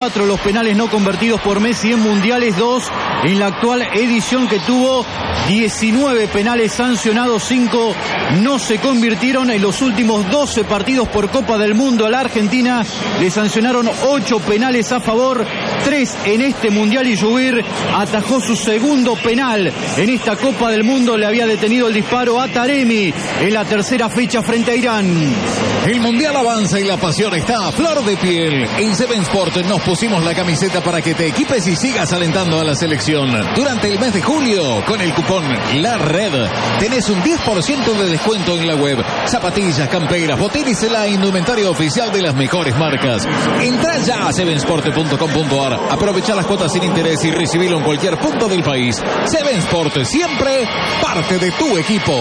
Los penales no convertidos por Messi en mundiales, 2 en la actual edición, que tuvo 19 penales sancionados, 5 no se convirtieron. En los últimos 12 partidos por Copa del Mundo a la Argentina le sancionaron 8 penales a favor, 3 en este mundial, y Lluvir atajó su segundo penal en esta Copa del Mundo. Le había detenido el disparo a Taremi en la tercera fecha frente a Irán. El mundial avanza y la pasión está a flor de piel. En Seven Sport nos pusimos la camiseta para que te equipes y sigas alentando a la selección. Durante el mes de julio, con el cupón La Red, tenés un 10% de descuento en la web. Zapatillas, camperas, botines y la indumentaria oficial de las mejores marcas. Entrá ya a sevensport.com.ar, aprovecha las cuotas sin interés y recibilo en cualquier punto del país. Seven Sport, siempre parte de tu equipo.